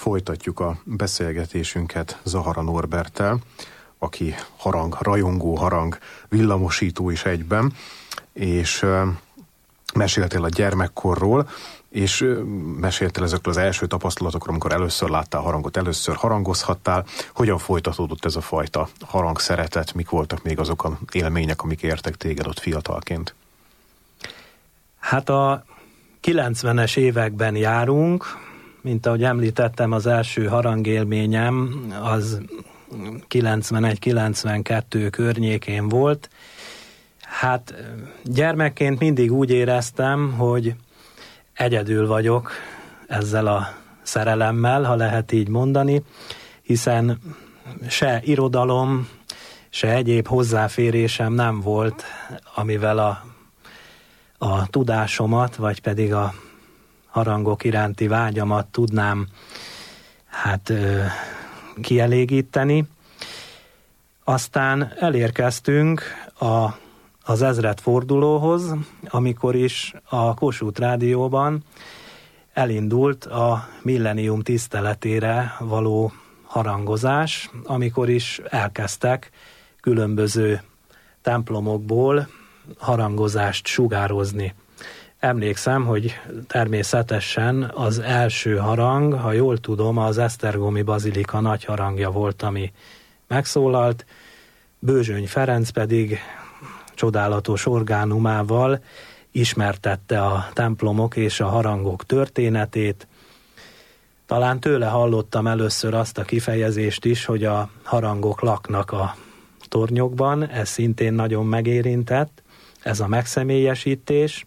folytatjuk a beszélgetésünket Zahara Norberttel, aki rajongó harang villamosító is egyben, és meséltél a gyermekkorról, és meséltél ezekről az első tapasztalatokról, amikor először láttál harangot, először harangozhattál. Hogyan folytatódott ez a fajta harangszeretet? Mik voltak még azok az élmények, amik értek téged ott fiatalként? Hát a 90-es években járunk, mint ahogy említettem, az első harangélményem az 91-92 környékén volt. Hát gyermekként mindig úgy éreztem, hogy egyedül vagyok ezzel a szerelemmel, ha lehet így mondani, hiszen se irodalom, se egyéb hozzáférésem nem volt, amivel a tudásomat, vagy pedig a harangok iránti vágyamat tudnám kielégíteni. Aztán elérkeztünk az ezredfordulóhoz, amikor is a Kossuth Rádióban elindult a millennium tiszteletére való harangozás, amikor is elkezdtek különböző templomokból harangozást sugározni. Emlékszem, hogy természetesen az első harang, ha jól tudom, az esztergomi bazilika nagy harangja volt, ami megszólalt, Bőzsöny Ferenc pedig csodálatos orgánumával ismertette a templomok és a harangok történetét. Talán tőle hallottam először azt a kifejezést is, hogy a harangok laknak a tornyokban, ez szintén nagyon megérintett, ez a megszemélyesítés,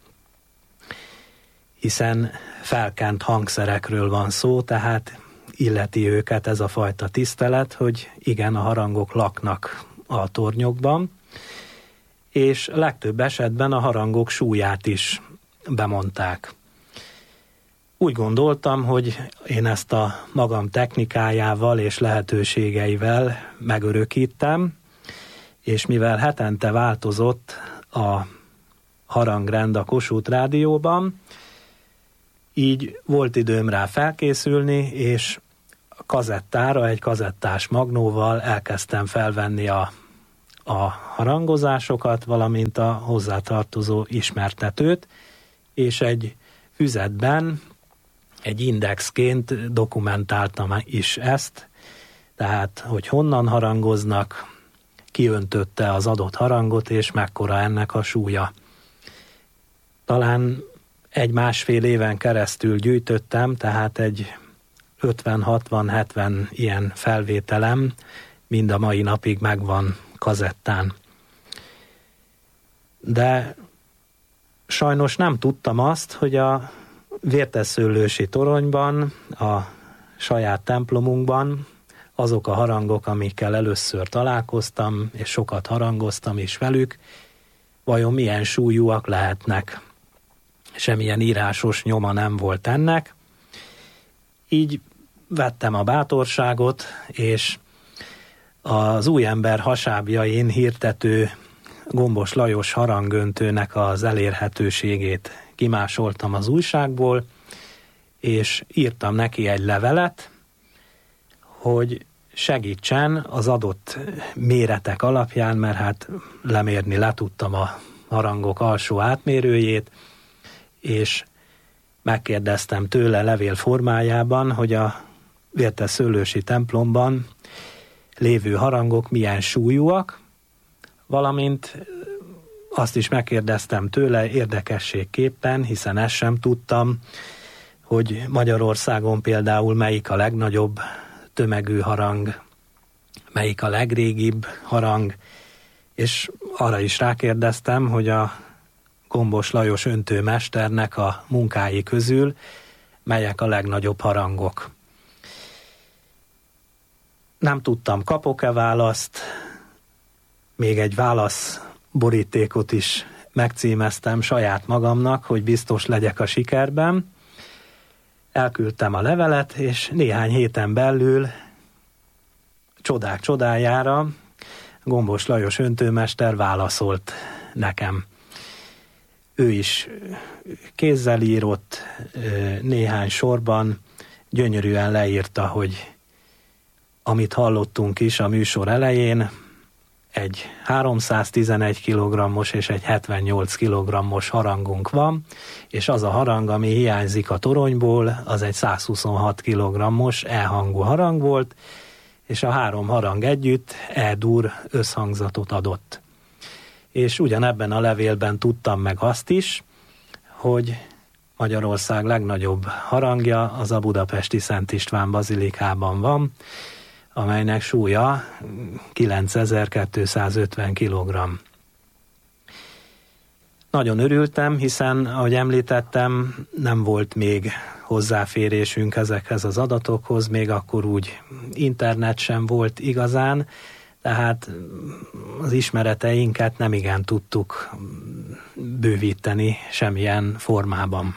hiszen felkent hangszerekről van szó, tehát illeti őket ez a fajta tisztelet, hogy igen, a harangok laknak a tornyokban, és legtöbb esetben a harangok súlyát is bemondták. Úgy gondoltam, hogy én ezt a magam technikájával és lehetőségeivel megörökítem, és mivel hetente változott a harangrend a Kossuth Rádióban, így volt időm rá felkészülni, és a kazettára, egy kazettás magnóval elkezdtem felvenni a harangozásokat, valamint a hozzátartozó ismertetőt, és egy füzetben, egy indexként dokumentáltam is ezt, tehát, hogy honnan harangoznak, ki öntötte az adott harangot, és mekkora ennek a súlya. Talán 1-1,5 éven keresztül gyűjtöttem, tehát egy 50-60-70 ilyen felvételem mind a mai napig megvan kazettán. De sajnos nem tudtam azt, hogy a Vértesszőlősi toronyban, a saját templomunkban azok a harangok, amikkel először találkoztam, és sokat harangoztam is velük, vajon milyen súlyúak lehetnek. Semmilyen írásos nyoma nem volt ennek. Így vettem a bátorságot, és az Újember hasábjain hirdető Gombos Lajos harangöntőnek az elérhetőségét kimásoltam az újságból, és írtam neki egy levelet, hogy segítsen az adott méretek alapján, mert hát lemérni letudtam a harangok alsó átmérőjét, és megkérdeztem tőle levél formájában, hogy a Vértesszőlősi templomban lévő harangok milyen súlyúak, valamint azt is megkérdeztem tőle érdekességképpen, hiszen ezt sem tudtam, hogy Magyarországon például melyik a legnagyobb tömegű harang, melyik a legrégibb harang, és arra is rákérdeztem, hogy a Gombos Lajos öntőmesternek a munkái közül melyek a legnagyobb harangok. Nem tudtam, kapok-e választ, még egy válaszborítékot is megcímeztem saját magamnak, hogy biztos legyek a sikerben. Elküldtem a levelet, és néhány héten belül csodák csodájára Gombos Lajos öntőmester válaszolt nekem. Ő is kézzel írott néhány sorban, gyönyörűen leírta, hogy amit hallottunk is a műsor elején, egy 311 kg-os és egy 78 kg-os harangunk van, és az a harang, ami hiányzik a toronyból, az egy 126 kg-os E-hangú harang volt, és a 3 harang együtt E-dur összhangzatot adott. És ugyanebben a levélben tudtam meg azt is, hogy Magyarország legnagyobb harangja az a budapesti Szent István bazilikában van, amelynek súlya 9250 kg. Nagyon örültem, hiszen, ahogy említettem, nem volt még hozzáférésünk ezekhez az adatokhoz, még akkor úgy internet sem volt igazán, tehát az ismereteinket nem igen tudtuk bővíteni semmilyen formában.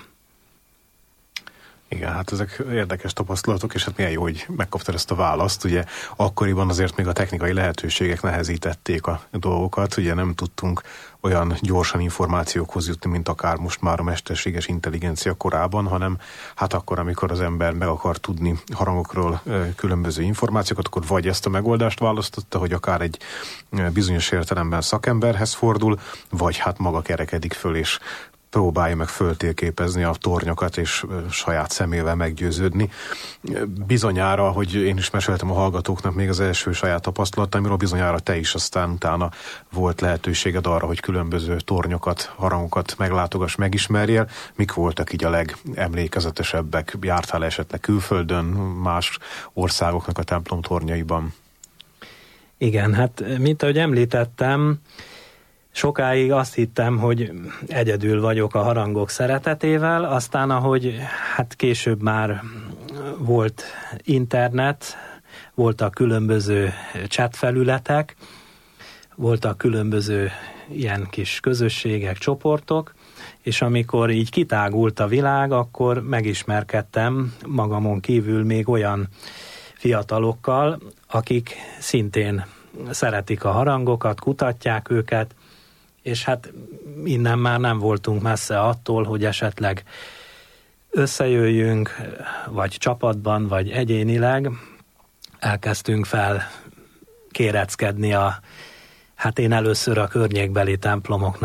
Igen, hát ezek érdekes tapasztalatok, és hát milyen jó, hogy megkaptad ezt a választ. Ugye akkoriban azért még a technikai lehetőségek nehezítették a dolgokat, ugye nem tudtunk olyan gyorsan információkhoz jutni, mint akár most már a mesterséges intelligencia korában, hanem hát akkor, amikor az ember meg akar tudni harangokról különböző információkat, akkor vagy ezt a megoldást választotta, hogy akár egy bizonyos értelemben szakemberhez fordul, vagy hát maga kerekedik föl, és próbálja meg föltérképezni a tornyokat, és saját szemével meggyőződni. Bizonyára, hogy én is meséltem a hallgatóknak még az első saját tapasztalataimról, bizonyára te is aztán utána volt lehetőséged arra, hogy különböző tornyokat, harangokat meglátogass, megismerjél. Mik voltak így a legemlékezetesebbek? Jártál esetleg külföldön, más országoknak a templom tornyaiban? Igen, hát mint ahogy említettem, sokáig azt hittem, hogy egyedül vagyok a harangok szeretetével, aztán ahogy hát később már volt internet, voltak különböző chatfelületek, voltak különböző ilyen kis közösségek, csoportok, és amikor így kitágult a világ, akkor megismerkedtem magamon kívül még olyan fiatalokkal, akik szintén szeretik a harangokat, kutatják őket, és hát innen már nem voltunk messze attól, hogy esetleg összejöjjünk, vagy csapatban, vagy egyénileg elkezdtünk fel kéreckedni hát én először a környékbeli templomoknak